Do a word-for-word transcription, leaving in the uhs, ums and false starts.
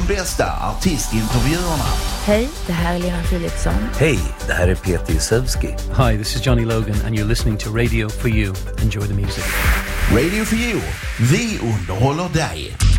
De bästa artistintervjuerna. Hej, det här är Lena Philipsson. Hej, det här är Peter Jusevski. Hi, this is Johnny Logan and you're listening to Radio for You. Enjoy the music. Radio for You. Vi underhåller dig.